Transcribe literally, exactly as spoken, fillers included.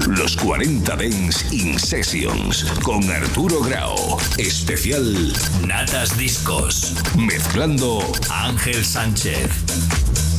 Los cuarenta Dance In Sessions con Arturo Grau. Especial Natas Discos. Mezclando Ángel Sánchez.